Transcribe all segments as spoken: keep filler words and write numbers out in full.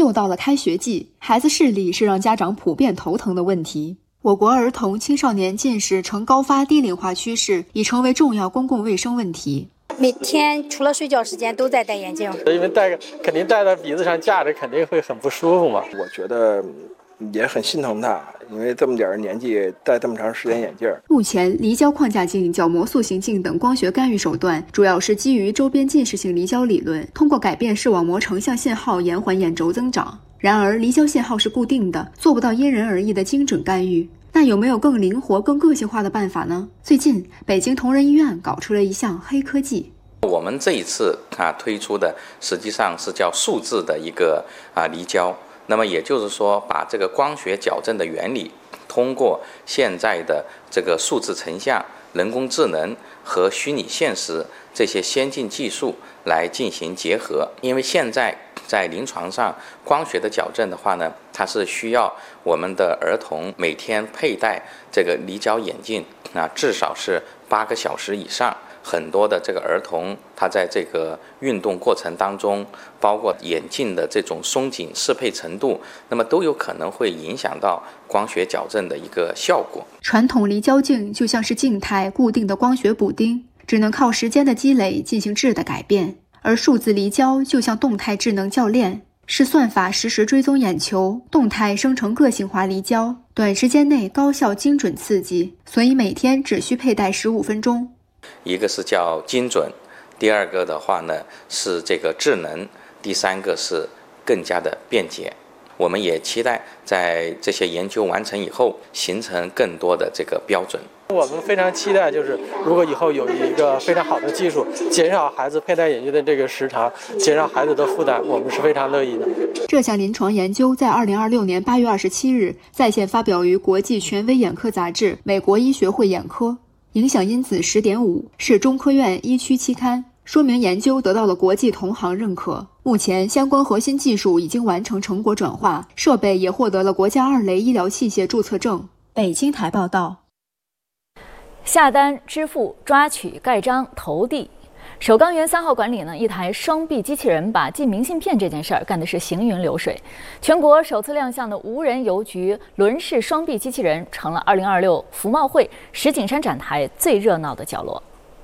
又到了开学季，孩子视力是让家长普遍头疼的问题。我国儿童青少年近视呈高发低龄化趋势，已成为重要公共卫生问题。 每天除了睡觉时间都在戴眼镜， 因为戴肯定戴在鼻子上架着，肯定会很不舒服嘛。 我觉得也很心疼他，因为这么点年纪戴这么长时间眼镜。 目前，离焦框架镜、角膜塑形镜等光学干预手段，主要是基于周边近视性离焦理论，通过改变视网膜成像信号，延缓眼轴增长。然而，离焦信号是固定的，做不到因人而异的精准干预。那有没有更灵活、更个性化的办法呢？最近，北京同仁医院搞出了一项黑科技。 我们这一次啊推出的实际上是叫数字的一个啊离焦，那么也就是说，把这个光学矫正的原理，通过现在的这个数字成像、人工智能和虚拟现实这些先进技术来进行结合。因为现在在临床上，光学的矫正的话呢，它是需要我们的儿童每天佩戴这个离焦眼镜啊，至少是八个小时以上。很多的这个儿童，他在这个运动过程当中，包括眼镜的这种松紧适配程度，那么都有可能会影响到光学矫正的一个效果。 传统离焦镜就像是静态固定的光学补丁，只能靠时间的积累进行质的改变；而数字离焦就像动态智能教练，是算法实时追踪眼球，动态生成个性化离焦，短时间内高效精准刺激，所以每天只需佩戴十五分钟。 一个是叫精准，第二个的话呢是这个智能，第三个是更加的便捷。我们也期待在这些研究完成以后，形成更多的这个标准。 我们非常期待，就是如果以后有一个非常好的技术，减少孩子佩戴眼镜的这个时长，减少孩子的负担，我们是非常乐意的。 这项临床研究在二零二六年八月二十七日在线发表于国际权威眼科杂志《美国医学会眼科》。影响因子 十点五 是中科院医区期刊，说明研究得到了国际同行认可。目前相关核心技术已经完成成果转化，设备也获得了国家二类医疗器械注册证。北京台报道。 下单、支付、抓取、盖章、投递。首钢园三号馆里呢，一台双臂机器人把寄明信片这件事儿干的是行云流水。全国首次亮相的无人邮局轮式双臂机器人，成了二零二六服贸会石景山展台最热闹的角落。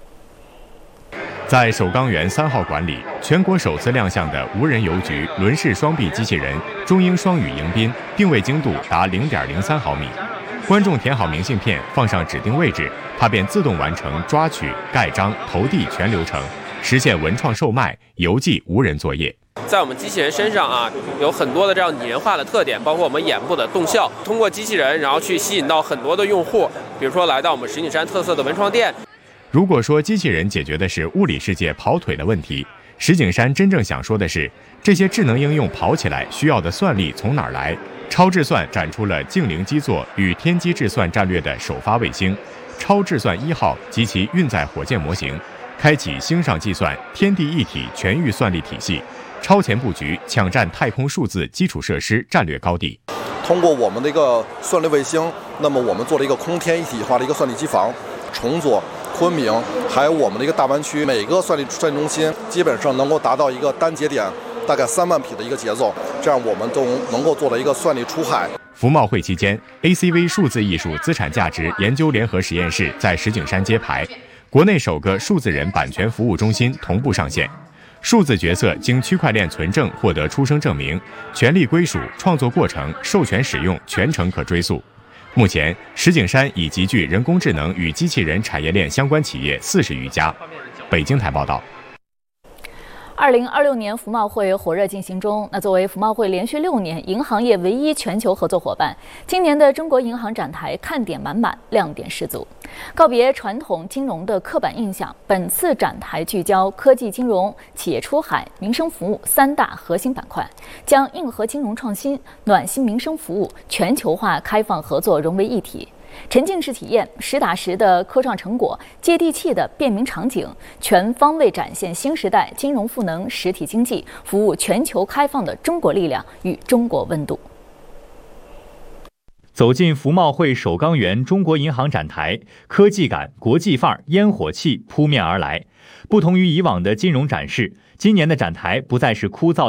在首钢园三号馆里，全国首次亮相的无人邮局轮式双臂机器人中英双语迎宾，定位精度达 零点零三毫米。观众填好明信片，放上指定位置，它便自动完成抓取、盖章、投递全流程，实现文创售卖、邮寄无人作业。 在我们机器人身上啊，有很多的这样拟人化的特点，包括我们眼部的动效，通过机器人，然后去吸引到很多的用户，比如说来到我们石景山特色的文创店。 如果说机器人解决的是物理世界跑腿的问题，石景山真正想说的是，这些智能应用跑起来需要的算力从哪儿来？超智算展出了净零基座与天基智算战略的首发卫星超智算一号及其运载火箭模型，开启星上计算天地一体全域算力体系，超前布局抢占太空数字基础设施战略高地。 通过我们的一个算力卫星，那么我们做了一个空天一体化的一个算力机房，重组昆明还有我们的一个大湾区每个算力算力中心基本上能够达到一个单节点大概三万匹的一个节奏，这样我们都能够做了一个算力出海。 服贸会期间 ，A C V 数字艺术资产价值研究联合实验室在石景山揭牌，国内首个数字人版权服务中心同步上线。数字角色经区块链存证获得出生证明，权利归属、创作过程、授权使用全程可追溯。目前，石景山已集聚人工智能与机器人产业链相关企业四十余家。北京台报道。 二零二六年服贸会火热进行中。那作为服贸会连续六年银行业唯一全球合作伙伴，今年的中国银行展台看点满满，亮点十足。告别传统金融的刻板印象，本次展台聚焦科技金融、企业出海、民生服务三大核心板块，将硬核金融创新、暖心民生服务、全球化开放合作融为一体。沉浸式体验、实打实的科创成果、接地气的便民场景，全方位展现新时代金融赋能实体经济、服务全球开放的中国力量与中国温度。 走进服贸会首钢园中国银行展台，科技感、国际范儿、烟火气扑面而来。不同于以往的金融展示，今年的展台不再是枯燥